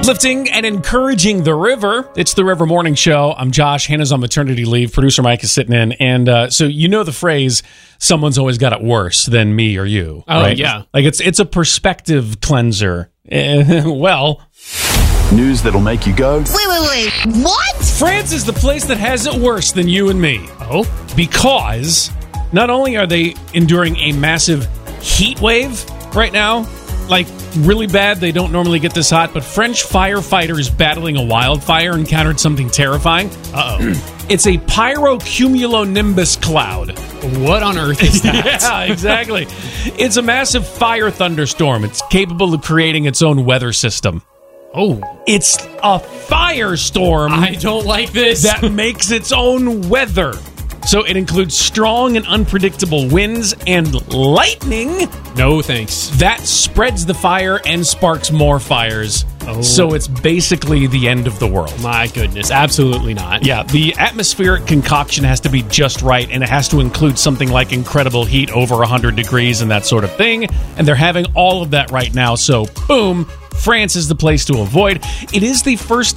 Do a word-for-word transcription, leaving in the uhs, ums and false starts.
Uplifting and encouraging the river. It's the River Morning Show. I'm Josh. Hannah's on maternity leave. Producer Mike is sitting in. And uh, so you know the phrase, someone's always got it worse than me or you. Oh, right? yeah. Like it's it's a perspective cleanser. Eh, well... News that'll make you go, Wait, wait, wait. What? France is the place that has it worse than you and me. Oh? Because not only are they enduring a massive heat wave right now, like really bad, they don't normally get this hot, but French firefighters battling a wildfire encountered something terrifying. Uh-oh. It's a pyrocumulonimbus cloud. What on earth is that? Yeah, exactly. It's a massive fire thunderstorm. It's capable of creating its own weather system. Oh. It's a firestorm. I don't like this. That makes its own weather. So it includes strong and unpredictable winds and lightning. No thanks. That spreads the fire and sparks more fires. Oh. So it's basically the end of the world. My goodness, absolutely not. Yeah, the atmospheric concoction has to be just right, and it has to include something like incredible heat over one hundred degrees and that sort of thing. And they're having all of that right now. So, boom, France is the place to avoid. It is the first